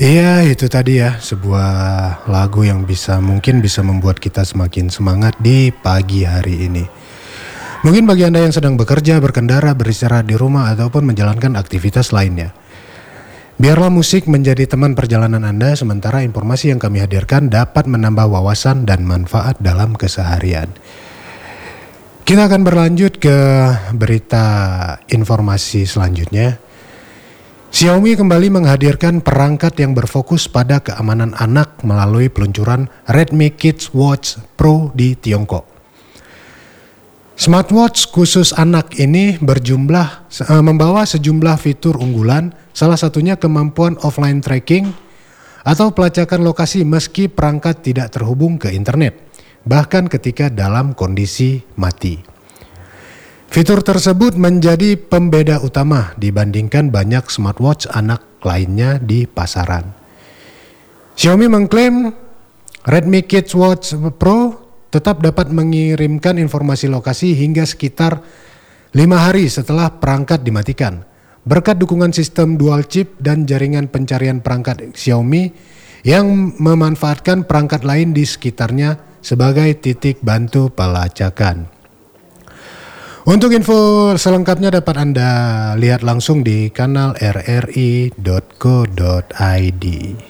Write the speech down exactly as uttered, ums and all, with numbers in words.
Iya, itu tadi ya, sebuah lagu yang bisa mungkin bisa membuat kita semakin semangat di pagi hari ini. Mungkin bagi Anda yang sedang bekerja, berkendara, beristirahat di rumah, ataupun menjalankan aktivitas lainnya. Biarlah musik menjadi teman perjalanan Anda, sementara informasi yang kami hadirkan dapat menambah wawasan dan manfaat dalam keseharian. Kita akan berlanjut ke berita informasi selanjutnya. Xiaomi kembali menghadirkan perangkat yang berfokus pada keamanan anak melalui peluncuran Redmi Kids Watch Pro di Tiongkok. Smartwatch khusus anak ini berjumlah uh, membawa sejumlah fitur unggulan, salah satunya kemampuan offline tracking atau pelacakan lokasi meski perangkat tidak terhubung ke internet, bahkan ketika dalam kondisi mati. Fitur tersebut menjadi pembeda utama dibandingkan banyak smartwatch anak lainnya di pasaran. Xiaomi mengklaim Redmi Kids Watch Pro tetap dapat mengirimkan informasi lokasi hingga sekitar lima hari setelah perangkat dimatikan. Berkat dukungan sistem dual chip dan jaringan pencarian perangkat Xiaomi yang memanfaatkan perangkat lain di sekitarnya sebagai titik bantu pelacakan. Untuk info selengkapnya dapat Anda lihat langsung di kanal r r i dot co dot i d.